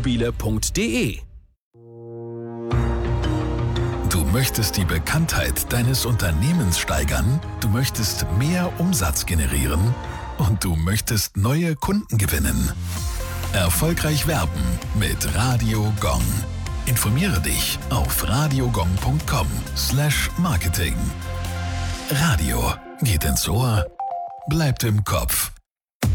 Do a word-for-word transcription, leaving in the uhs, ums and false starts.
Immobilie punkt de. Du möchtest die Bekanntheit deines Unternehmens steigern, du möchtest mehr Umsatz generieren und du möchtest neue Kunden gewinnen. Erfolgreich werben mit Radio Gong. Informiere dich auf radiogong punkt com slash marketing. Radio geht ins Ohr, bleibt im Kopf.